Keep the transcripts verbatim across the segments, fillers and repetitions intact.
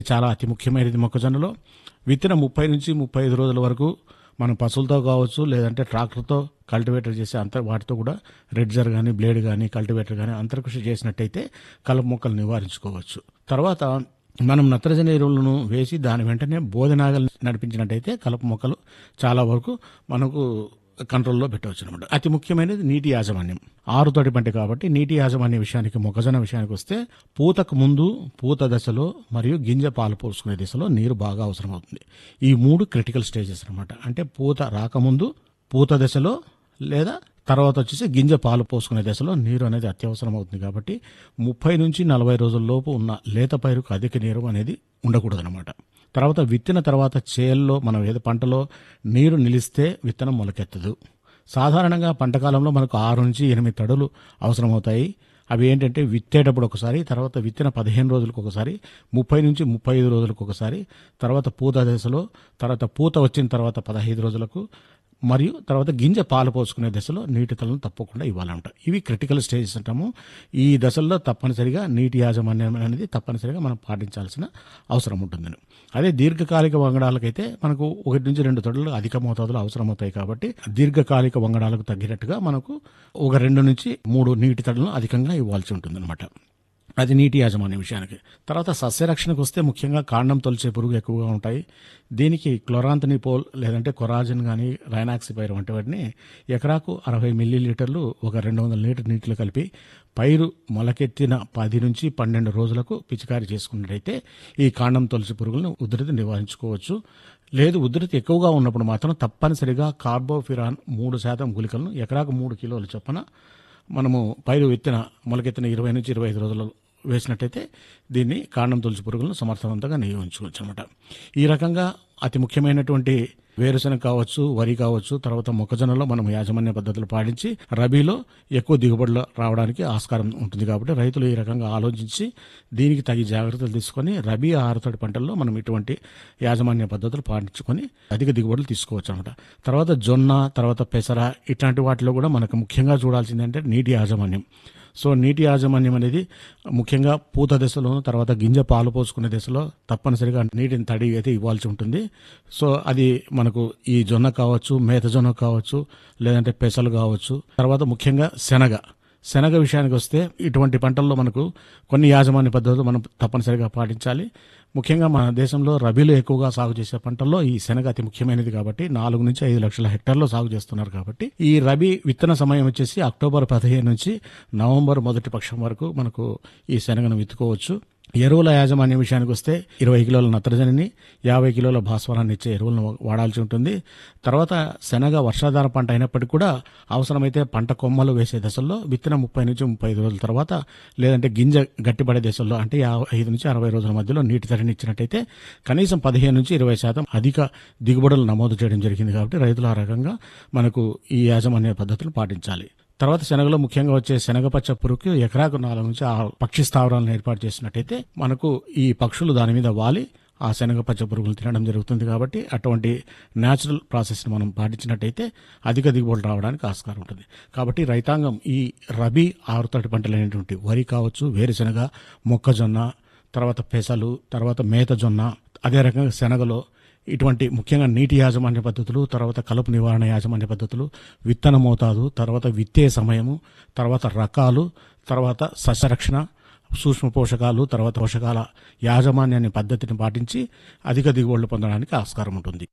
చాలా అతి ముఖ్యమైనది మొక్కజొన్నలో. విత్తిన ముప్పై నుంచి ముప్పై ఐదు రోజుల వరకు మనం పశువులతో కావచ్చు, లేదంటే ట్రాక్టర్తో కల్టివేటర్ చేసే అంతర్ వాటితో కూడా రెడ్జర్ కానీ, బ్లేడ్ కానీ, కల్టివేటర్ కానీ అంతర్కృషి చేసినట్టయితే కలుపు మొక్కలు నివారించుకోవచ్చు. తర్వాత మనం నత్రజని ఎరువులను వేసి దాని వెంటనే బోధనాగలు నడిపించినట్టయితే కలుపు మొక్కలు చాలా వరకు మనకు కంట్రోల్లో పెట్టవచ్చు అనమాట. అతి ముఖ్యమైనది నీటి యాజమాన్యం. ఆరుతడి పంట కాబట్టి నీటి యాజమాన్య విషయానికి, మొక్కజొన్న విషయానికి వస్తే పూతకు ముందు, పూత దశలో మరియు గింజ పాలు పోసుకునే దశలో నీరు బాగా అవసరం అవుతుంది. ఈ మూడు క్రిటికల్ స్టేజెస్ అనమాట. అంటే పూత రాకముందు, పూత దశలో లేదా తర్వాత వచ్చేసి గింజ పాలు పోసుకునే దశలో నీరు అనేది అత్యవసరం అవుతుంది. కాబట్టి ముప్పై నుంచి నలభై రోజుల లోపు ఉన్న లేత పైరుకు అధిక నీరు అనేది ఉండకూడదు అనమాట. తర్వాత విత్తిన తర్వాత చేల్లో మనం ఏదో పంటలో నీరు నిలిస్తే విత్తనం మొలకెత్తదు. సాధారణంగా పంటకాలంలో మనకు ఆరు నుంచి ఎనిమిది తడులు అవసరమవుతాయి. అవి ఏంటంటే విత్తేటప్పుడు ఒకసారి, తర్వాత విత్తిన పదిహేను రోజులకు ఒకసారి, ముప్పై నుంచి ముప్పై ఐదు రోజులకు ఒకసారి, తర్వాత పూత దశలో, తర్వాత పూత వచ్చిన తర్వాత పదహైదు రోజులకు, మరియు తర్వాత గింజ పాలు పోసుకునే దశలో నీటి తలను తప్పకుండా ఇవ్వాలంట. ఇవి క్రిటికల్ స్టేజెస్ అంటాము. ఈ దశల్లో తప్పనిసరిగా నీటి యాజమాన్యం అనేది తప్పనిసరిగా మనం పాటించాల్సిన అవసరం ఉంటుందని. అదే దీర్ఘకాలిక వంగడాలకైతే మనకు ఒకటి నుంచి రెండు తొడలు అధిక మోతాదులో అవసరమవుతాయి. కాబట్టి దీర్ఘకాలిక వంగడాలకు తగ్గినట్టుగా మనకు ఒక రెండు నుంచి మూడు నీటి తడులను అధికంగా ఇవ్వాల్సి ఉంటుందన్నమాట. అది నీటి యాజమాన్య విషయానికి. తర్వాత సస్యరక్షణకు వస్తే ముఖ్యంగా కాండం తొలిచే పురుగు ఎక్కువగా ఉంటాయి. దీనికి క్లోరాంతనిపోల్ లేదంటే కొరాజిన్ కానీ, రైనాక్సిపైర్ వంటి వాటిని ఎకరాకు అరవై మిల్లీ లీటర్లు ఒక రెండు వందల లీటర్ నీటిలో కలిపి పైరు మొలకెత్తిన పది నుంచి పన్నెండు రోజులకు పిచికారీ చేసుకున్నట్టయితే ఈ కాండం తొలిచే పురుగులను ఉధృతి నివారించుకోవచ్చు. లేదు ఉధృతి ఎక్కువగా ఉన్నప్పుడు మాత్రం తప్పనిసరిగా కార్బోఫిరాన్ మూడు శాతం గుళికలను ఎకరాకు మూడు కిలోల చొప్పున మనము పైరు విత్తిన మొలకెత్తిన ఇరవై నుంచి ఇరవై ఐదు రోజులు వేసినట్టయితే దీన్ని కాండం తొలిచి పురుగులను సమర్థవంతంగా నియోగించుకోవచ్చు అనమాట. ఈ రకంగా అతి ముఖ్యమైనటువంటి వేరుశనగ కావచ్చు, వరి కావచ్చు, తర్వాత మొక్కజొన్నలో మనం యాజమాన్య పద్ధతులు పాటించి రబీలో ఎక్కువ దిగుబడులు రావడానికి ఆస్కారం ఉంటుంది. కాబట్టి రైతులు ఈ రకంగా ఆలోచించి దీనికి తగి జాగ్రత్తలు తీసుకొని రబీ ఆరుతడి పంటల్లో మనం ఇటువంటి యాజమాన్య పద్ధతులు పాటించుకొని అధిక దిగుబడులు తీసుకోవచ్చు అనమాట. తర్వాత జొన్న, తర్వాత పెసర ఇట్లాంటి వాటిలో కూడా మనకు ముఖ్యంగా చూడాల్సిందంటే నీటి యాజమాన్యం. సో నీటి యాజమాన్యం అనేది ముఖ్యంగా పూత దశలోను, తర్వాత గింజ పాలు పోసుకునే దశలో తప్పనిసరిగా నీటిని తడి అయితే ఇవ్వాల్సి ఉంటుంది. సో అది మనకు ఈ జొన్న కావచ్చు, మేత జొన్న కావచ్చు, లేదంటే పెసలు కావచ్చు. తర్వాత ముఖ్యంగా శనగ శనగ విషయానికి వస్తే ఇటువంటి పంటల్లో మనకు కొన్ని యాజమాన్య పద్ధతులు మనం తప్పనిసరిగా పాటించాలి. ముఖ్యంగా మన దేశంలో రబీలో ఎక్కువగా సాగు చేసే పంటల్లో ఈ శనగ అతి ముఖ్యమైనది. కాబట్టి నాలుగు నుంచి ఐదు లక్షల హెక్టార్లో సాగు చేస్తున్నారు. కాబట్టి ఈ రబీ విత్తన సమయం వచ్చేసి అక్టోబర్ పదిహేను నుంచి నవంబర్ మొదటి పక్షం వరకు మనకు ఈ శనగను విత్తుకోవచ్చు. ఎరువుల యాజమాన్య విషయానికి వస్తే ఇరవై కిలోల నత్రజనిని, యాభై కిలోల భాస్వరాన్ని ఇచ్చే ఎరువులను వాడాల్సి ఉంటుంది. తర్వాత శనగ వర్షాధార పంట అయినప్పటికీ కూడా అవసరమైతే పంట కొమ్మలు వేసే దశల్లో విత్తన ముప్పై నుంచి ముప్పై ఐదు రోజుల తర్వాత, లేదంటే గింజ గట్టిపడే దశల్లో అంటే యాభై ఐదు నుంచి అరవై రోజుల మధ్యలో నీటి తడిని ఇచ్చినట్టయితే కనీసం పదిహేను నుంచి ఇరవై శాతం అధిక దిగుబడులు నమోదు చేయడం జరిగింది. కాబట్టి రైతులు ఆ రకంగా మనకు ఈ యాజమాన్య పద్ధతులు పాటించాలి. తర్వాత శనగలో ముఖ్యంగా వచ్చే శనగపచ్చ పురుగుకి ఎకరాకు నాలుగు నుంచి ఆ పక్షి స్థావరాలను ఏర్పాటు చేసినట్టయితే మనకు ఈ పక్షులు దాని మీద వాలి ఆ శనగపచ్చ పురుగులు తినడం జరుగుతుంది. కాబట్టి అటువంటి న్యాచురల్ ప్రాసెస్ని మనం పాటించినట్టయితే అధిక దిగుబడులు రావడానికి ఆస్కారం ఉంటుంది. కాబట్టి రైతాంగం ఈ రబీ ఆరుతడి పంటలైనటువంటి వరి కావచ్చు, వేరుశనగ, మొక్కజొన్న, తర్వాత పెసలు, తర్వాత మేత జొన్న, అదే రకంగా శనగలో ఇటువంటి ముఖ్యంగా నీటి యాజమాన్య పద్ధతులు, తర్వాత కలుపు నివారణ యాజమాన్య పద్ధతులు, విత్తన మోతాదు, తర్వాత విత్తే సమయము, తర్వాత రకాలు, తర్వాత సస్యరక్షణ, సూక్ష్మ పోషకాలు, తర్వాత పోషకాల యాజమాన్యాన్ని పద్ధతిని పాటించి అధిక దిగుబడులు పొందడానికి ఆస్కారం ఉంటుంది.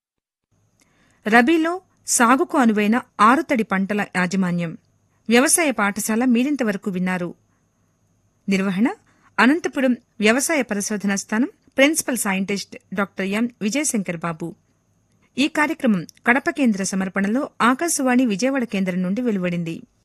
రబీలో సాగుకు అనువైన ఆరుతడి పంటల యాజమాన్యం వ్యవసాయ పాఠశాల మీరింతవరకు విన్నారు. నిర్వహణ అనంతపురం వ్యవసాయ పరిశోధనా స్థానం principal scientist doctor M Vijayashankar బాబు. ఈ కార్యక్రమం కడప కేంద్ర సమర్పణలో ఆకాశవాణి విజయవాడ కేంద్రం నుండి వెలువడింది.